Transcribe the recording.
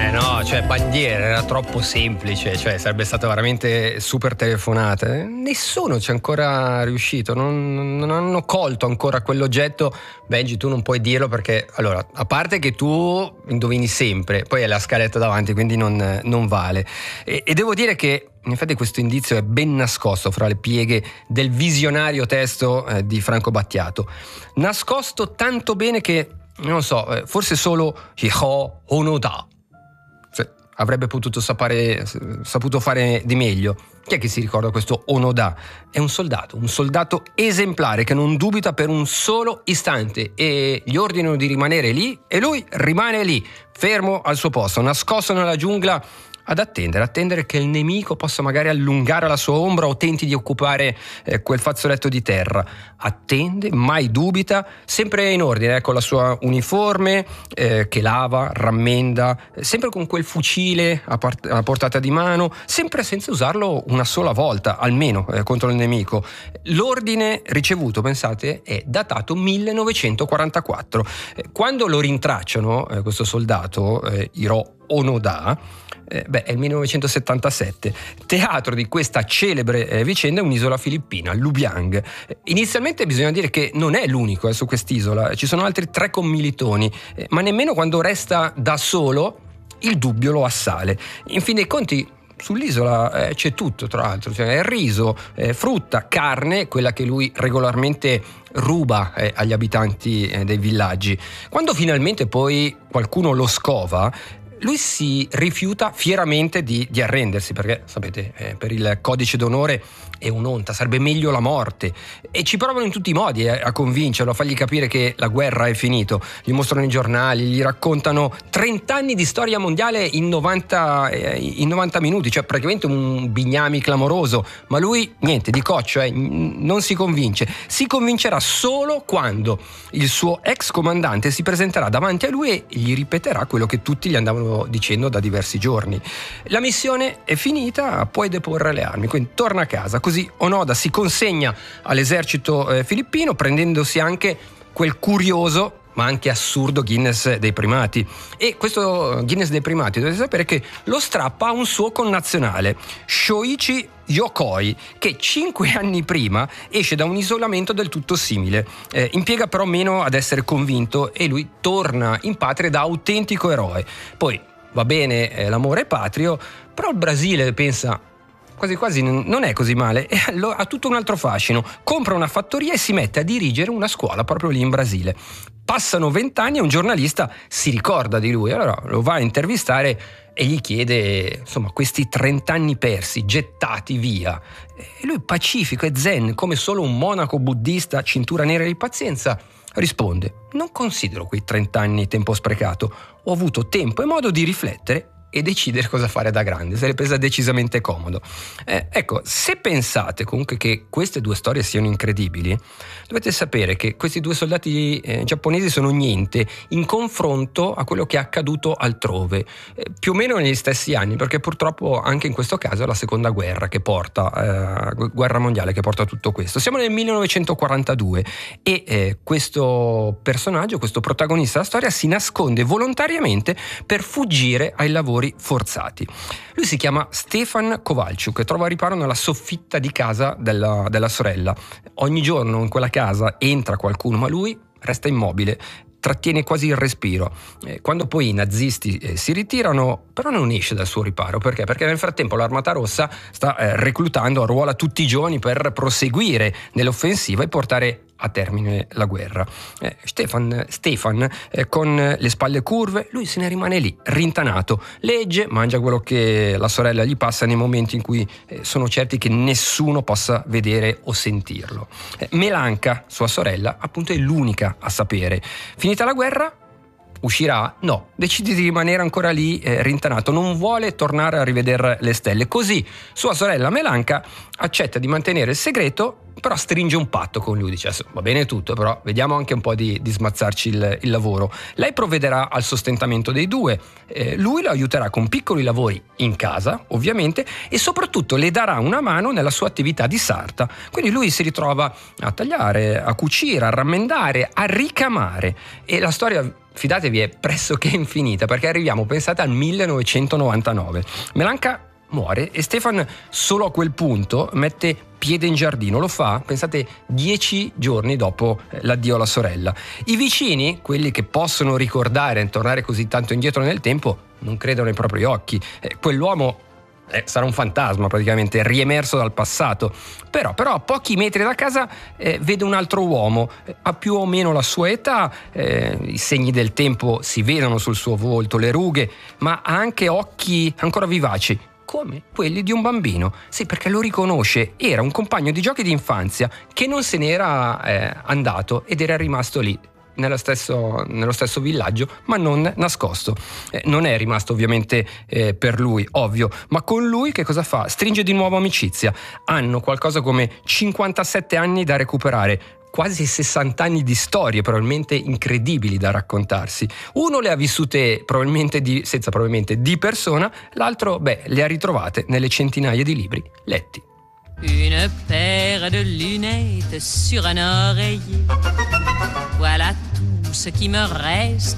No, cioè bandiera era troppo semplice, cioè sarebbe stata veramente super telefonata. Nessuno ci è ancora riuscito, non hanno colto ancora quell'oggetto. Benji, tu non puoi dirlo perché, allora, a parte che tu indovini sempre, poi hai la scaletta davanti, quindi non vale. E devo dire che in effetti questo indizio è ben nascosto fra le pieghe del visionario testo di Franco Battiato. Nascosto tanto bene che, non so, forse solo Hiho Onoda avrebbe potuto saputo fare di meglio. Chi è che si ricorda questo Onoda? È un soldato esemplare che non dubita per un solo istante e gli ordinano di rimanere lì e lui rimane lì, fermo al suo posto, nascosto nella giungla ad attendere che il nemico possa magari allungare la sua ombra o tenti di occupare quel fazzoletto di terra. Attende, mai dubita, sempre in ordine, con la sua uniforme che lava, rammenda, sempre con quel fucile a portata di mano, sempre senza usarlo una sola volta, almeno contro il nemico. L'ordine ricevuto, pensate, è datato 1944. Quando lo rintracciano, questo soldato, Hiro Onoda, è il 1977. Teatro di questa celebre vicenda è un'isola filippina, Lubiang. Inizialmente bisogna dire che non è l'unico su quest'isola, ci sono altri 3 commilitoni, ma nemmeno quando resta da solo il dubbio lo assale. In fin dei conti sull'isola c'è tutto, tra l'altro, cioè riso, frutta, carne, quella che lui regolarmente ruba agli abitanti dei villaggi. Quando finalmente poi qualcuno lo scova, lui si rifiuta fieramente di arrendersi, perché sapete, per il codice d'onore è un'onta, sarebbe meglio la morte, e ci provano in tutti i modi a convincerlo, a fargli capire che la guerra è finito. Gli mostrano i giornali, gli raccontano 30 anni di storia mondiale in 90 minuti, cioè praticamente un bignami clamoroso, ma lui niente, di coccio, non si convince. Si convincerà solo quando il suo ex comandante si presenterà davanti a lui e gli ripeterà quello che tutti gli andavano dicendo da diversi giorni. La missione è finita, puoi deporre le armi, quindi torna a casa. Così Onoda si consegna all'esercito filippino, prendendosi anche quel curioso ma anche assurdo Guinness dei primati. E questo Guinness dei primati dovete sapere che lo strappa a un suo connazionale, Shoichi Yokoi, che 5 anni prima esce da un isolamento del tutto simile. Impiega però meno ad essere convinto e lui torna in patria da autentico eroe. Poi va bene l'amore patrio, però il Brasile, pensa, quasi quasi non è così male, e ha tutto un altro fascino. Compra una fattoria e si mette a dirigere una scuola proprio lì in Brasile. Passano 20 anni e un giornalista si ricorda di lui, allora lo va a intervistare e gli chiede, insomma, questi 30 anni persi, gettati via. E lui, pacifico e zen, come solo un monaco buddista, cintura nera di pazienza, risponde: non considero quei 30 anni tempo sprecato, ho avuto tempo e modo di riflettere e decidere cosa fare da grande. Se l'è presa decisamente comodo. Ecco, se pensate comunque che queste 2 storie siano incredibili, dovete sapere che questi 2 soldati giapponesi sono niente in confronto a quello che è accaduto altrove, più o meno negli stessi anni, perché purtroppo anche in questo caso è la seconda guerra guerra mondiale che porta a tutto questo. Siamo nel 1942 e questo personaggio, questo protagonista della storia, si nasconde volontariamente per fuggire ai lavori forzati. Lui si chiama Stefan Kowalczuk e trova riparo nella soffitta di casa della sorella. Ogni giorno in quella casa entra qualcuno, ma lui resta immobile, trattiene quasi il respiro. Quando poi i nazisti si ritirano, però non esce dal suo riparo. Perché? Perché nel frattempo l'Armata Rossa sta reclutando a ruola tutti i giovani per proseguire nell'offensiva e portare a termine la guerra. Stefan, con le spalle curve, lui se ne rimane lì, rintanato, legge, mangia quello che la sorella gli passa nei momenti in cui sono certi che nessuno possa vedere o sentirlo. Melanka, sua sorella, appunto è l'unica a sapere. Finita la guerra, uscirà? No, decide di rimanere ancora lì rintanato, non vuole tornare a rivedere le stelle. Così sua sorella Melanka accetta di mantenere il segreto, però stringe un patto con lui, dice: va bene tutto, però vediamo anche un po' di smazzarci il lavoro. Lei provvederà al sostentamento dei 2, lui lo aiuterà con piccoli lavori in casa, ovviamente, e soprattutto le darà una mano nella sua attività di sarta. Quindi lui si ritrova a tagliare, a cucire, a rammendare, a ricamare, e la storia fidatevi, è pressoché infinita, perché arriviamo, pensate, al 1999. Melanka muore e Stefan solo a quel punto mette piede in giardino. Lo fa, pensate, 10 giorni dopo l'addio alla sorella. I vicini, quelli che possono ricordare e tornare così tanto indietro nel tempo, non credono ai propri occhi. Quell'uomo sarà un fantasma praticamente, riemerso dal passato. Però a pochi metri da casa vede un altro uomo, ha più o meno la sua età, i segni del tempo si vedono sul suo volto, le rughe, ma ha anche occhi ancora vivaci, come quelli di un bambino. Sì, perché lo riconosce, era un compagno di giochi di infanzia che non se n'era andato ed era rimasto lì nello stesso villaggio, ma non nascosto. Non è rimasto ovviamente per lui, ovvio, ma con lui che cosa fa? Stringe di nuovo amicizia. Hanno qualcosa come 57 anni da recuperare, quasi 60 anni di storie probabilmente incredibili da raccontarsi. Uno le ha vissute senza probabilmente di persona, l'altro le ha ritrovate nelle centinaia di libri letti. Une paire de lunettes sur un oreiller. Voilà tout ce qui me reste